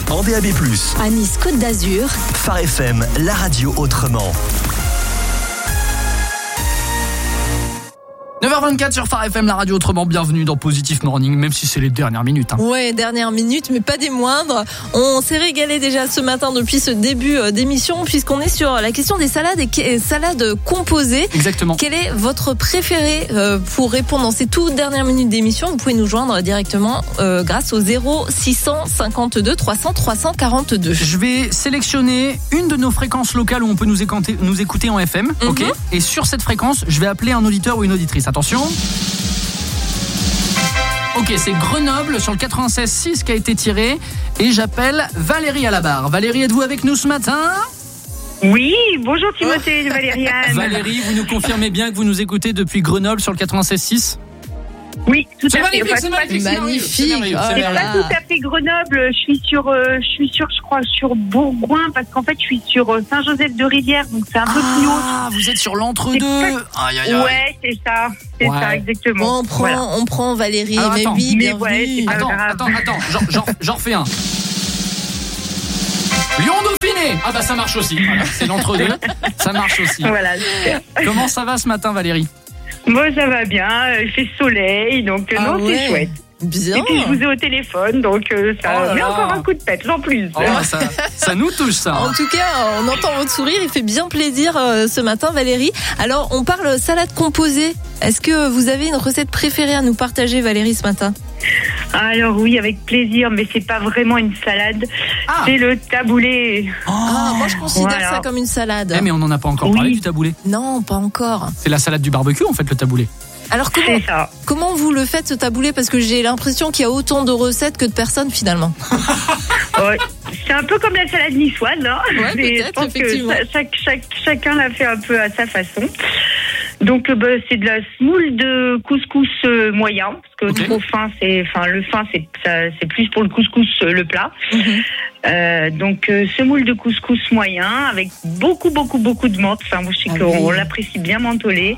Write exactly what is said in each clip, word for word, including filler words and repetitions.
en D A B plus. À Nice Côte d'Azur. Phare F M, la radio autrement. neuf heures vingt-quatre sur Phare F M, la radio autrement. Bienvenue dans Positive Morning, même si c'est les dernières minutes. Hein. Ouais, dernières minutes, mais pas des moindres. On s'est régalé déjà ce matin depuis ce début d'émission, puisqu'on est sur la question des salades et salades composées. Exactement. Quel est votre préféré euh, pour répondre dans ces toutes dernières minutes d'émission? Vous pouvez nous joindre directement euh, grâce au zéro six cent cinquante-deux trois cents trois cent quarante-deux. Je vais sélectionner une de nos fréquences locales où on peut nous écouter, nous écouter en F M. Mm-hmm. Ok. Et sur cette fréquence, je vais appeler un auditeur ou une auditrice. Attention. Ok, c'est Grenoble sur le quatre-vingt-seize six qui a été tiré. Et j'appelle Valérie à la barre. Valérie, êtes-vous avec nous ce matin? Oui, bonjour Timothée, oh. Valériane. Valérie, vous nous confirmez bien que vous nous écoutez depuis Grenoble sur le quatre-vingt-seize six? Oui, tout c'est à fait. Magnifique, c'est magnifique, c'est magnifique. C'est magnifique. C'est pas tout à fait Grenoble. Je suis sur, euh, je suis sur, je crois, sur Bourgoin, parce qu'en fait, je suis sur euh, Saint-Joseph-de-Rivière, donc c'est un peu ah, plus haut. Ah, vous êtes sur l'entre-deux. Pas... Aïe, aïe, aïe. Ouais, c'est ça, c'est ouais. ça, exactement. Bon, on prend, voilà. on prend Valérie. Alors, mais attends, oui, mais bienvenue. ouais, attends, attends, attends, j'en, j'en, j'en refais un. Lyon-Dauphiné. Ah bah ça marche aussi. Voilà, c'est l'entre-deux. Ça marche aussi. Voilà. Comment ça va ce matin, Valérie? Moi, ça va bien. Il fait soleil, donc ah non, ouais. c'est chouette. Bien. Et puis je vous ai au téléphone, donc euh, ça oh met encore un coup de pète, en plus. Oh, ça, ça nous touche, ça. En tout cas, on entend votre sourire, il fait bien plaisir euh, ce matin, Valérie. Alors, on parle salade composée. Est-ce que vous avez une recette préférée à nous partager, Valérie, ce matin? Alors oui, avec plaisir, mais c'est pas vraiment une salade, ah. c'est le taboulé. Oh. Ah, moi je considère voilà. ça comme une salade. Eh, mais on n'en a pas encore oui. parlé du taboulé. Non, pas encore. C'est la salade du barbecue, en fait, le taboulé. Alors comment, comment vous le faites ce taboulé? Parce que j'ai l'impression qu'il y a autant de recettes que de personnes finalement. Ouais, c'est un peu comme la salade niçoise, hein. Ouais, peut-être, je pense effectivement. Que chaque, chaque, chacun l'a fait un peu à sa façon. Donc bah, c'est de la semoule de couscous euh, moyen, parce que okay. trop fin, c'est, enfin le fin c'est, ça, c'est plus pour le couscous euh, le plat. Mm-hmm. Euh, donc euh, semoule de couscous moyen avec beaucoup beaucoup beaucoup de menthe. Enfin moi je sais ah, qu'on oui. l'apprécie bien mentholé.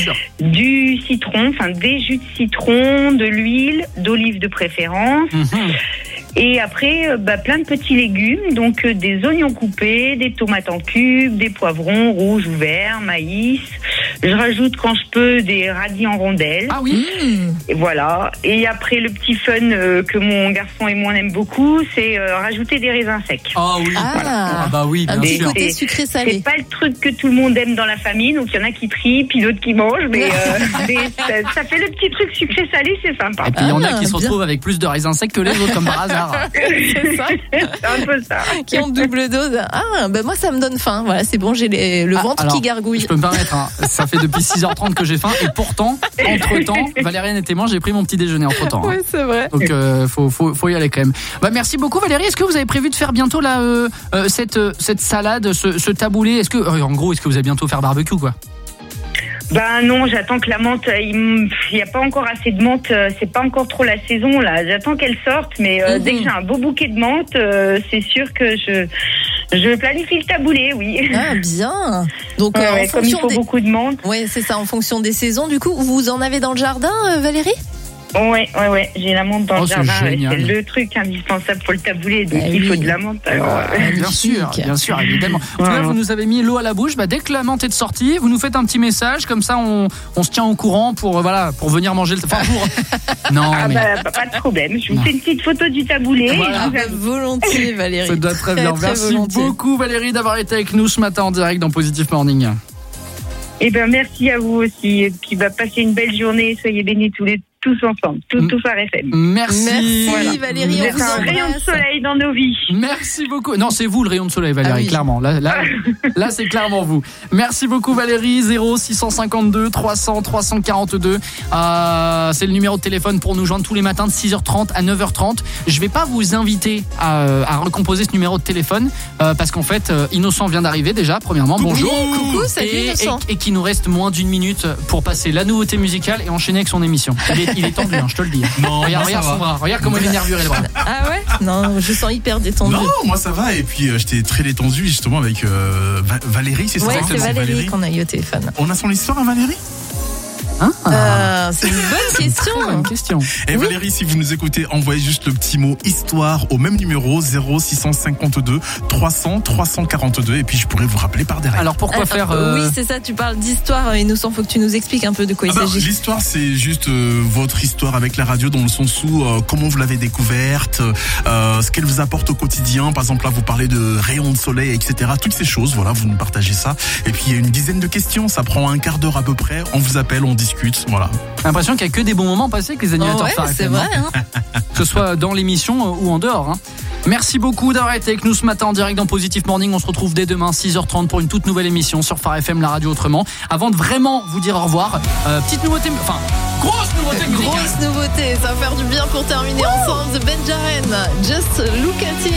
Du citron, enfin des jus de citron, de l'huile, d'olive de préférence. Mm-hmm. Et après, bah, plein de petits légumes, donc euh, des oignons coupés, des tomates en cubes, des poivrons rouges ou verts, maïs. Je rajoute quand je peux des radis en rondelles. Ah oui. Et voilà. Et après, le petit fun euh, que mon garçon et moi on aime beaucoup, c'est euh, rajouter des raisins secs. Ah oui. Ah, voilà. ah bah oui, bien un sûr. petit côté sucré-salé. C'est pas le truc que tout le monde aime dans la famille, donc il y en a qui trient, puis d'autres qui mangent, mais, euh, mais ça, ça fait le petit truc sucré-salé, c'est sympa. Et puis il y en a ah, qui se bien. retrouvent avec plus de raisins secs que les autres, comme par hasard. C'est ça. C'est un peu ça. Qui ont double dose. Ah, ben moi ça me donne faim. Voilà, c'est bon, j'ai les, le ventre ah, alors, qui gargouille. Je peux me permettre, hein, ça fait depuis six heures trente que j'ai faim, et pourtant, entre-temps, Valériane était moi, j'ai pris mon petit déjeuner entre-temps. Oui, hein. c'est vrai. Donc euh, faut, faut, faut y aller quand même. Bah, merci beaucoup Valérie. Est-ce que vous avez prévu de faire bientôt là, euh, euh, cette, cette salade, ce, ce taboulé? Est-ce que, euh, en gros, est-ce que vous allez bientôt faire barbecue quoi? Ben non, j'attends que la menthe, il n'y a pas encore assez de menthe, c'est pas encore trop la saison là, j'attends qu'elle sorte, mais euh, mmh. dès que j'ai un beau bouquet de menthe, euh, c'est sûr que je, je planifie le taboulé, oui. Ah bien. Donc ouais, euh, ouais, en comme il faut des... beaucoup de menthe. Oui, c'est ça, en fonction des saisons. Du coup, vous en avez dans le jardin, euh, Valérie? Ouais, ouais, ouais, j'ai la menthe dans oh, le jardin, c'est, c'est le truc indispensable pour le taboulé, donc ah, il oui. faut de la menthe. Alors, euh, bien sûr, bien sûr, évidemment. En tout cas, vous nous avez mis l'eau à la bouche. Bah, dès que la menthe est sortie, vous nous faites un petit message, comme ça, on, on se tient au courant pour, voilà, pour venir manger le. Enfin, pour. Non, ah, mais. Bah, pas de problème. Je vous fais une petite photo du taboulé. Voilà. Ah, volontiers, Valérie. Ça doit être très bien. Très, Merci très volontiers. beaucoup, Valérie, d'avoir été avec nous ce matin en direct dans Positive Morning. Eh ben, merci à vous aussi. Et puis, bah, passez une belle journée. Soyez bénis tous les tous ensemble, tout, tout Phare F M. Merci. Merci voilà. Valérie, on vous un rayon de soleil dans nos vies. Merci beaucoup. Non, c'est vous le rayon de soleil, Valérie, ah oui. clairement. Là, là, là, c'est clairement vous. Merci beaucoup, Valérie. zéro six cent cinquante-deux trois cents trois cent quarante-deux. Euh, c'est le numéro de téléphone pour nous joindre tous les matins de six heures trente à neuf heures trente. Je vais pas vous inviter à, à recomposer ce numéro de téléphone euh, parce qu'en fait, euh, Innocent vient d'arriver déjà. Premièrement, coucou, bonjour. Coucou, salut et, Innocent. Et, et qu'il nous reste moins d'une minute pour passer la nouveauté musicale et enchaîner avec son émission. Il est, il est tendu, hein, je te le dis. Non, regarde, regarde son bras, regarde comment il est nerveux les bras. Ah ouais? Non, je sens hyper détendu. Non, moi ça va. Et puis euh, j'étais très détendu justement avec euh, Va- Valérie, c'est ça? Ouais, c'est Valérie, Valérie qu'on a eu au téléphone. On a son histoire à Valérie? Ah. Euh, c'est une bonne question. Très bonne question. Et Oui. Valérie, si vous nous écoutez, envoyez juste le petit mot histoire au même numéro zéro six cent cinquante-deux trois cents trois cent quarante-deux et puis je pourrais vous rappeler par derrière. Alors pourquoi Alors, faire euh, Oui, c'est ça, tu parles d'histoire et nous il faut que tu nous expliques un peu de quoi Ah il bah, s'agit. l'histoire, c'est juste euh, votre histoire avec la radio dans le sens où euh, comment vous l'avez découverte, euh, ce qu'elle vous apporte au quotidien. Par exemple, là, vous parlez de rayons de soleil, et cetera. Toutes ces choses, voilà, vous nous partagez ça. Et puis, il y a une dizaine de questions. Ça prend un quart d'heure à peu près. On vous appelle, on discute, voilà. J'ai l'impression qu'il n'y a que des bons moments passés avec les animateurs Oh ouais, Phare c'est F M, vrai. hein. Hein. Que ce soit dans l'émission ou en dehors. Hein. Merci beaucoup d'avoir été avec nous ce matin en direct dans Positive Morning. On se retrouve dès demain six heures trente pour une toute nouvelle émission sur Phare F M, la radio autrement. Avant de vraiment vous dire au revoir, euh, petite nouveauté, enfin grosse nouveauté musicale. Grosse nouveauté, ça va faire du bien pour terminer ensemble. The Benjaren, Just Look at It.